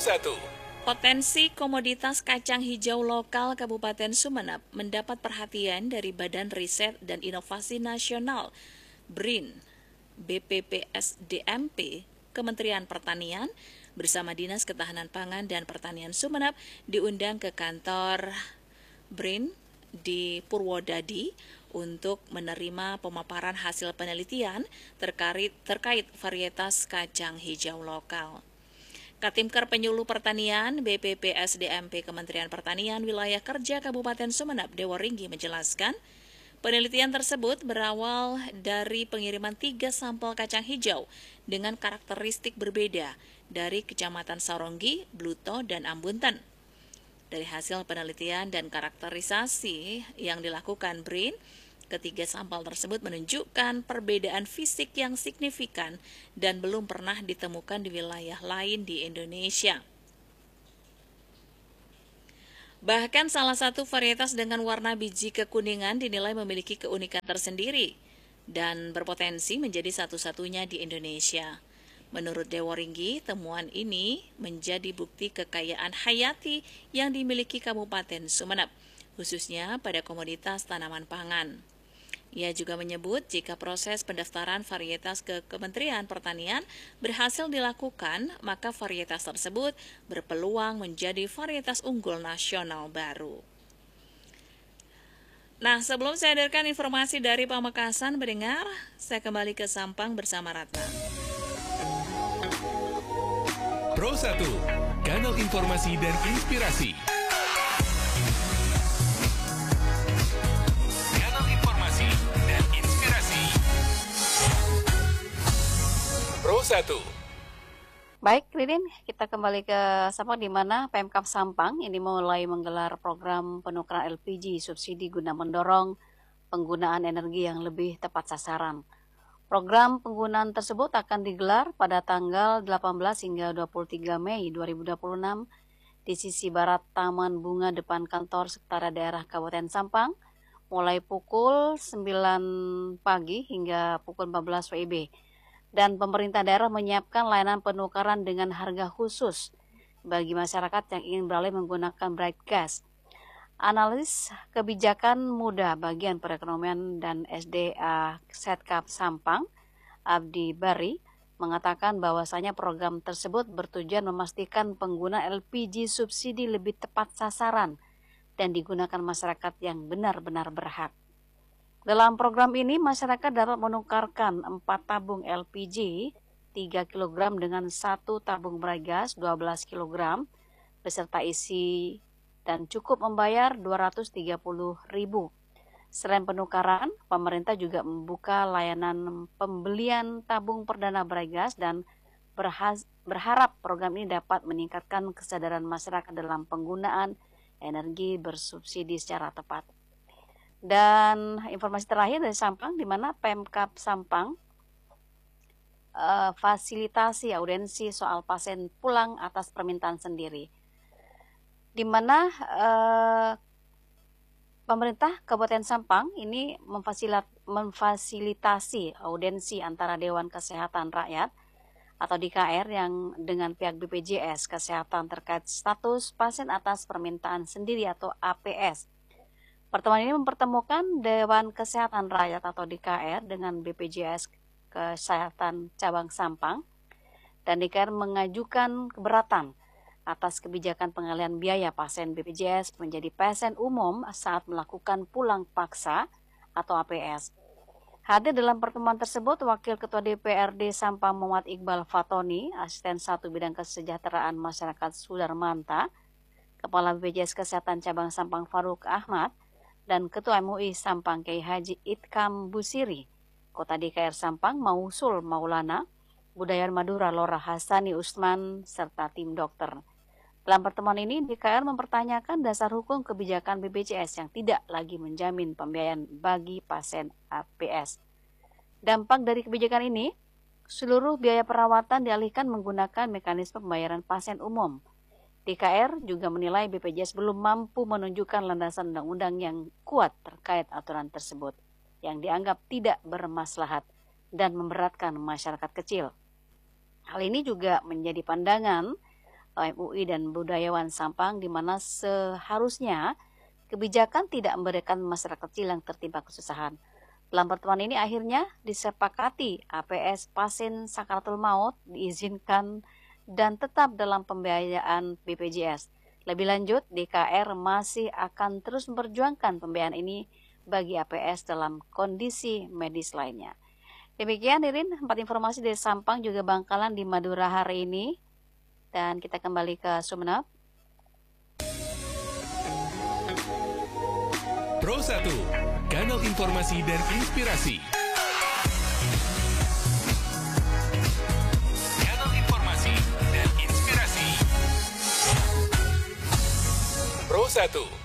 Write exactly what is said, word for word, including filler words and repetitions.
satu. Potensi komoditas kacang hijau lokal Kabupaten Sumeneb mendapat perhatian dari Badan Riset dan Inovasi Nasional B R I N, B P P S D M P, Kementerian Pertanian bersama Dinas Ketahanan Pangan dan Pertanian Sumeneb diundang ke kantor B R I N di Purwodadi untuk menerima pemaparan hasil penelitian terkait, terkait varietas kacang hijau lokal. Katimker Penyuluh Pertanian B P P S D M P Kementerian Pertanian Wilayah Kerja Kabupaten Sumeneb Dewa Ringgi menjelaskan, penelitian tersebut berawal dari pengiriman tiga sampel kacang hijau dengan karakteristik berbeda dari Kecamatan Saronggi, Bluto, dan Ambunten. Dari hasil penelitian dan karakterisasi yang dilakukan B R I N, ketiga sampel tersebut menunjukkan perbedaan fisik yang signifikan dan belum pernah ditemukan di wilayah lain di Indonesia. Bahkan salah satu varietas dengan warna biji kekuningan dinilai memiliki keunikan tersendiri dan berpotensi menjadi satu-satunya di Indonesia. Menurut Dewa Ringgi, temuan ini menjadi bukti kekayaan hayati yang dimiliki Kabupaten Sumeneb, khususnya pada komoditas tanaman pangan. Ia juga menyebut jika proses pendaftaran varietas ke Kementerian Pertanian berhasil dilakukan, maka varietas tersebut berpeluang menjadi varietas unggul nasional baru. Nah, sebelum saya hadirkan informasi dari Pamekasan, mendengar, saya kembali ke Sampang bersama Ratna. Pro satu, kanal informasi dan inspirasi. Kanal informasi dan inspirasi. Pro satu. Baik, Ridin, kita kembali ke Sampang di mana Pemkab Sampang ini mulai menggelar program penukaran L P G subsidi guna mendorong penggunaan energi yang lebih tepat sasaran. Program penggunaan tersebut akan digelar pada tanggal delapan belas hingga dua puluh tiga Mei dua ribu dua puluh enam di sisi barat Taman Bunga depan kantor Sekretariat Daerah Kabupaten Sampang mulai pukul sembilan pagi hingga pukul empat belas W I B. Dan pemerintah daerah menyiapkan layanan penukaran dengan harga khusus bagi masyarakat yang ingin beralih menggunakan bright gas. Analis kebijakan muda bagian perekonomian dan S D A Setkap Sampang, Abdi Bari, mengatakan bahwasanya program tersebut bertujuan memastikan pengguna L P G subsidi lebih tepat sasaran dan digunakan masyarakat yang benar-benar berhak. Dalam program ini, masyarakat dapat menukarkan empat tabung L P G tiga kilogram dengan satu tabung bright gas dua belas kilogram beserta isi dan cukup membayar dua ratus tiga puluh ribu. Selain penukaran, pemerintah juga membuka layanan pembelian tabung perdana bright gas dan berhas- berharap program ini dapat meningkatkan kesadaran masyarakat dalam penggunaan energi bersubsidi secara tepat. Dan informasi terakhir dari Sampang, di mana Pemkab Sampang uh, fasilitasi audiensi soal pasien pulang atas permintaan sendiri, di mana uh, pemerintah Kabupaten Sampang ini memfasilit, memfasilitasi audiensi antara Dewan Kesehatan Rakyat atau D K R yang dengan pihak B P J S Kesehatan terkait status pasien atas permintaan sendiri atau A P S. Pertemuan ini mempertemukan Dewan Kesehatan Rakyat atau D K R dengan B P J S Kesehatan Cabang Sampang, dan D K R mengajukan keberatan atas kebijakan pengalihan biaya pasien B P J S menjadi pasien umum saat melakukan pulang paksa atau A P S. Hadir dalam pertemuan tersebut Wakil Ketua D P R D Sampang Muhammad Iqbal Fatoni, Asisten satu Bidang Kesejahteraan Masyarakat Sudarmanta, Kepala B P J S Kesehatan Cabang Sampang Faruk Ahmad, dan Ketua M U I Sampang Kiai Haji Itkam Busiri, Kota D K R Sampang Mausul Maulana, Budayawan Madura Lora Hasani Usman, serta tim dokter. Dalam pertemuan ini, D K R mempertanyakan dasar hukum kebijakan B P J S yang tidak lagi menjamin pembiayaan bagi pasien A P S. Dampak dari kebijakan ini, seluruh biaya perawatan dialihkan menggunakan mekanisme pembayaran pasien umum. D K R juga menilai B P J S belum mampu menunjukkan landasan undang-undang yang kuat terkait aturan tersebut, yang dianggap tidak bermaslahat dan memberatkan masyarakat kecil. Hal ini juga menjadi pandangan O M U I dan budayawan Sampang, di mana seharusnya kebijakan tidak memberikan masyarakat kecil yang tertimpa kesusahan. Dalam pertemuan ini akhirnya disepakati A P S pasien sakaratul maut diizinkan dan tetap dalam pembiayaan B P J S. Lebih lanjut, D K R masih akan terus memperjuangkan pembiayaan ini bagi A P S dalam kondisi medis lainnya. Demikian Irin, empat informasi dari Sampang juga Bangkalan di Madura hari ini. Dan kita kembali ke Sumeneb. Pro satu, kanal informasi dan inspirasi. Kanal informasi dan inspirasi. Pro satu.